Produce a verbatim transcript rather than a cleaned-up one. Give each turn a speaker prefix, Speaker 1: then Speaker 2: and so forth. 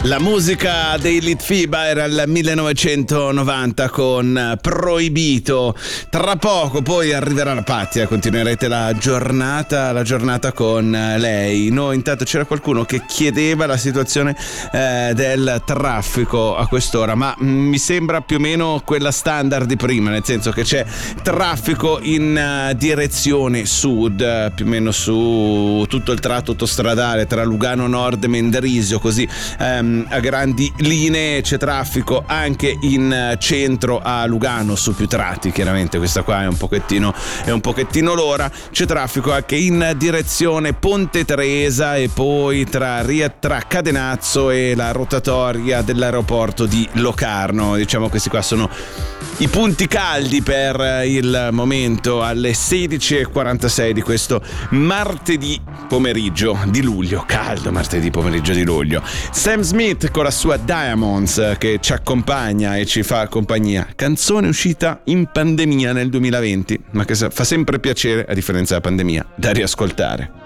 Speaker 1: La musica dei Litfiba era il millenovecentonovanta con Proibito. Tra poco poi arriverà la Pattia, continuerete la giornata, la giornata con lei. No, intanto c'era qualcuno che chiedeva la situazione eh, del traffico a quest'ora, ma mh, mi sembra più o meno quella standard di prima, nel senso che c'è traffico in uh, direzione sud, uh, più o meno su tutto il tratto autostradale tra Lugano Nord e Mendrisio, così um, a grandi linee. C'è traffico anche in centro a Lugano su più tratti, chiaramente questa qua è un pochettino è un pochettino l'ora. C'è traffico anche in direzione Ponte Tresa e poi tra, tra Cadenazzo e la rotatoria dell'aeroporto di Locarno. Diciamo questi qua sono i punti caldi per il momento alle sedici e quarantasei di questo martedì pomeriggio di luglio. Caldo martedì pomeriggio di luglio. Sam Smith con la sua Diamonds che ci accompagna e ci fa compagnia. Canzone uscita in pandemia nel duemilaventi, ma che fa sempre piacere, a differenza della pandemia, da riascoltare.